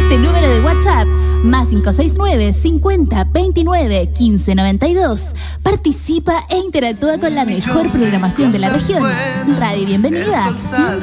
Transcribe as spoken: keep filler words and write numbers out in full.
este número de WhatsApp, más cinco seis nueve, cincuenta, veintinueve, quince, noventa y dos. Participa e interactúa con la mejor programación de la región. Radio Bienvenida.